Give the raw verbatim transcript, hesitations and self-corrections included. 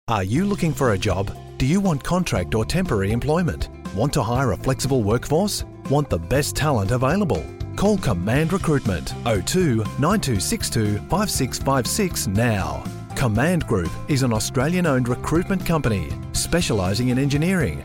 Are you looking for a job? Do you want contract or temporary employment? Want to hire a flexible workforce? Want the best talent available? Call Command Recruitment oh two nine two six two five six five six now. Command Group is an Australian-owned recruitment company specialising in engineering,